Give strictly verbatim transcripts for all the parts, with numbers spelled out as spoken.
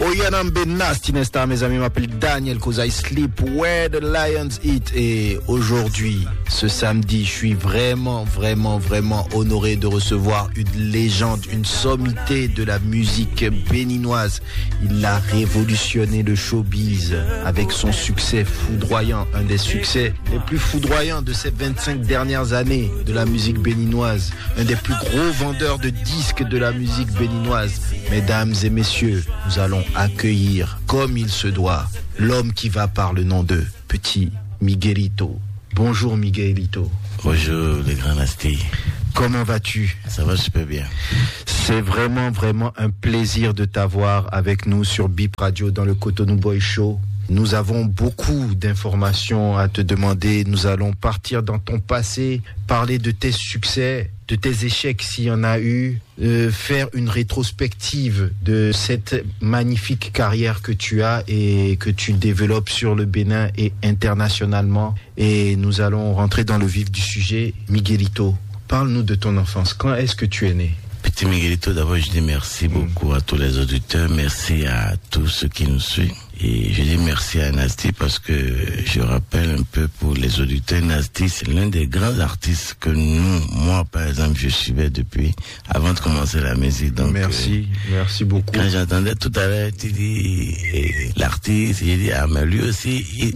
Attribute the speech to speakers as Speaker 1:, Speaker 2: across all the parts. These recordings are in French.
Speaker 1: Oyanambe Nasty Nesta, mes amis, m'appelle Daniel cause I sleep where the lions eat. Et aujourd'hui, ce samedi, je suis vraiment, vraiment, vraiment honoré de recevoir une légende, une sommité de la musique béninoise. Il a révolutionné le showbiz avec son succès foudroyant, un des succès les plus foudroyants de ces vingt-cinq dernières années de la musique béninoise, un des plus gros vendeurs de disques de la musique béninoise. Mesdames et messieurs, nous allons accueillir, comme il se doit, l'homme qui va par le nom de Petit Miguelito. Bonjour Miguelito.
Speaker 2: Bonjour les grands Nasty.
Speaker 1: Comment vas-tu?
Speaker 2: Ça va super bien.
Speaker 1: C'est vraiment, vraiment un plaisir de t'avoir avec nous sur Bip Radio dans le Cotonou Boy Show. Nous avons beaucoup d'informations à te demander. Nous allons partir dans ton passé, parler de tes succès, de tes échecs s'il y en a eu, euh, faire une rétrospective de cette magnifique carrière que tu as et que tu développes sur le Bénin et internationalement. Et nous allons rentrer dans le vif du sujet. Miguelito, parle-nous de ton enfance. Quand est-ce que tu es né?
Speaker 2: Petit Miguelito, d'abord je dis merci beaucoup à tous les auditeurs, merci à tous ceux qui nous suivent. Et je dis merci à Nasty parce que je rappelle un peu pour les auditeurs, Nasty c'est l'un des grands artistes que nous, moi par exemple, je suivais depuis avant de commencer la musique. Donc,
Speaker 1: merci, euh, merci beaucoup.
Speaker 2: Quand j'entendais tout à l'heure, tu dis eh, l'artiste, j'ai dit ah mais lui aussi. Il...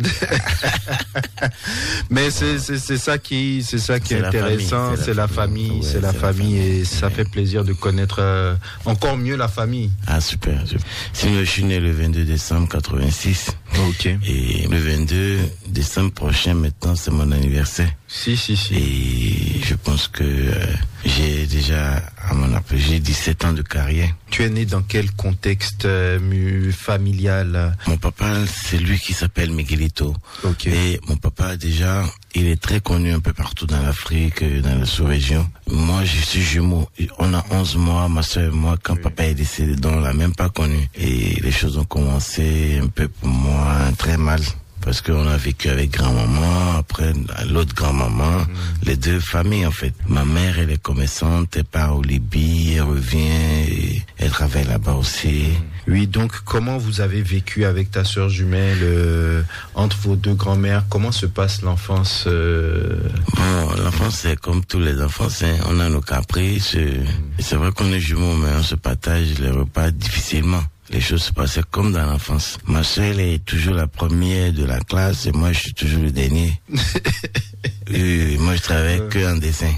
Speaker 1: mais c'est c'est c'est ça qui c'est ça qui c'est est intéressant, c'est la famille, c'est, c'est la famille, ouais, et ça ouais. fait plaisir de connaître euh, encore mieux la famille.
Speaker 2: Ah super. super. Sinon je suis né le vingt-deux décembre quatre-vingt-six.
Speaker 1: Ok.
Speaker 2: Et le vingt-deux décembre prochain, maintenant, c'est mon anniversaire.
Speaker 1: Si, si, si.
Speaker 2: Et je pense que euh, j'ai déjà, à mon appel, j'ai dix-sept ans de carrière.
Speaker 1: Tu es né dans quel contexte euh, familial?
Speaker 2: Mon papa, c'est lui qui s'appelle Miguelito.
Speaker 1: Ok.
Speaker 2: Et mon papa, déjà, il est très connu un peu partout dans l'Afrique, dans la sous-région. Moi, je suis jumeau. On a onze mois, ma soeur et moi, quand oui. papa est décédé, donc on l'a même pas connu. Et les choses ont commencé un peu pour moi très mal. Parce qu'on a vécu avec grand-maman, après l'autre grand-maman, mmh. les deux familles en fait. Ma mère, elle est commerçante, elle part au Libye, elle revient, et elle travaille là-bas aussi.
Speaker 1: Oui, donc comment vous avez vécu avec ta sœur jumelle, euh, entre vos deux grands-mères? Comment se passe l'enfance euh...
Speaker 2: Bon, l'enfance c'est comme tous les enfants, c'est, on a nos caprices. Mmh. C'est vrai qu'on est jumeaux, mais on se partage les repas difficilement. Les choses se passaient comme dans l'enfance. Ma soeur, elle est toujours la première de la classe et moi, je suis toujours le dernier. euh, moi, je travaillais que en dessin.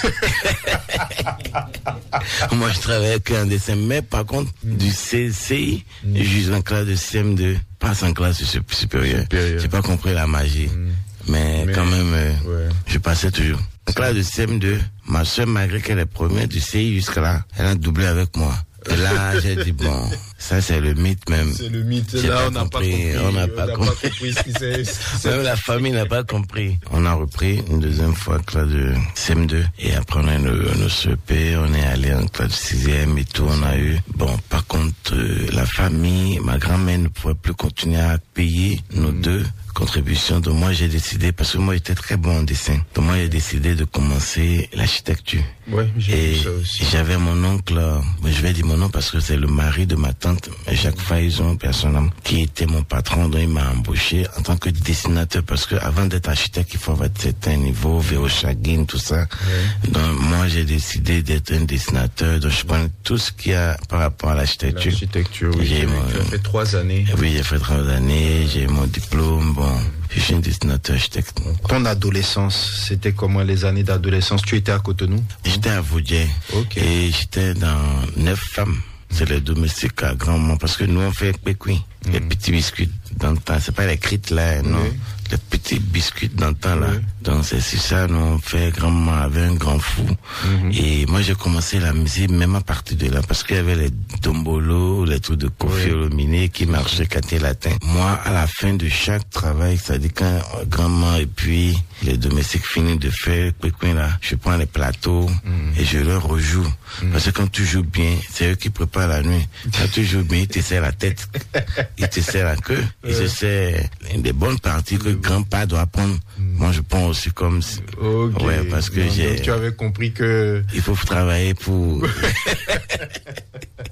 Speaker 2: moi, je travaillais que en dessin. Mais par contre, mm. du C C I, mm. je suis en classe de C M deux, pas en classe supérieure. Supérieur. J'ai pas compris la magie. Mm. Mais, Mais quand même, euh, ouais. je passais toujours. En classe de C M deux, ma soeur, malgré qu'elle est première du C I jusqu'à là, elle a doublé avec moi. Et là, j'ai dit, bon, ça c'est le mythe même.
Speaker 1: C'est le mythe,
Speaker 2: j'ai
Speaker 1: là
Speaker 2: pas
Speaker 1: on n'a pas compris.
Speaker 2: On n'a pas,
Speaker 1: pas compris ce qui s'est...
Speaker 2: Même la famille n'a pas compris. On a repris une deuxième fois classe de C M deux. Et après on a eu nos C E P, on est allé en classe de sixième et tout, on a eu. Bon, par contre, euh, la famille, ma grand-mère ne pouvait plus continuer à payer nos mmh. deux contribution. Donc moi j'ai décidé, parce que moi j'étais très bon en dessin, donc moi j'ai décidé de commencer l'architecture.
Speaker 1: Ouais, j'ai
Speaker 2: et
Speaker 1: vu ça aussi.
Speaker 2: J'avais mon oncle, je vais dire mon nom parce que c'est le mari de ma tante, Jacques Faison, personnellement, qui était mon patron, donc il m'a embauché en tant que dessinateur, parce que avant d'être architecte, il faut avoir un certain niveau, Véro Chagrin, tout ça. Ouais. Donc moi j'ai décidé d'être un dessinateur, donc je prends tout ce qu'il y a par rapport à l'architecture.
Speaker 1: L'architecture, oui. J'ai mon... Tu as fait trois années.
Speaker 2: Oui, j'ai fait trois années, j'ai mon diplôme, bon. Je suis un dessinateur architecte.
Speaker 1: Ton adolescence, c'était comment les années d'adolescence? Tu étais à Cotonou?
Speaker 2: J'étais à Vaudier.
Speaker 1: Ok.
Speaker 2: Et j'étais dans neuf femmes. C'est les domestiques à grand-maman. Parce que nous, on fait pécouin. Mm. Les petits biscuits dans le temps. C'est pas les crites là, non. Oui. Les petits biscuits dans le temps là. Oui. Donc c'est sur ça, nous, on fait grand-maman avec un grand fou. Mm-hmm. Et moi, j'ai commencé la musique même à partir de là. Parce qu'il y avait les dombolos, les trucs de Kofi oui. Olomide qui marchaient quartier latin. Moi, à la fin de chaque travail, c'est-à-dire quand grand-maman et puis les domestiques finissent de faire pécouin là, je prends les plateaux mm. et je leur rejoue. Mm. Parce que quand tu joues bien, c'est eux qui préparent la nuit. Quand tu joues bien, ils te serrent la tête, ils te serrent la queue, ils te serrent des bonnes parties que grand-père doit prendre. Mm. Moi, je prends aussi comme...
Speaker 1: Okay.
Speaker 2: Ouais, parce que
Speaker 1: non,
Speaker 2: j'ai...
Speaker 1: Donc tu avais compris que...
Speaker 2: Il faut travailler pour...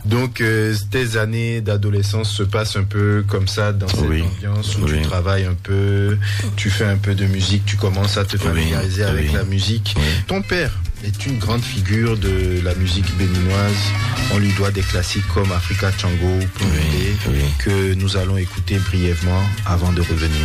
Speaker 1: Donc, euh, tes années d'adolescence se passent un peu comme ça, dans cette
Speaker 2: oui.
Speaker 1: ambiance où
Speaker 2: oui.
Speaker 1: tu travailles un peu, tu fais un peu de musique, tu commences à te familiariser oui. avec oui. la musique.
Speaker 2: Oui.
Speaker 1: Ton père est une grande figure de la musique béninoise. On lui doit des classiques comme Africa Tchango, oui. oui. que nous allons écouter brièvement avant de revenir.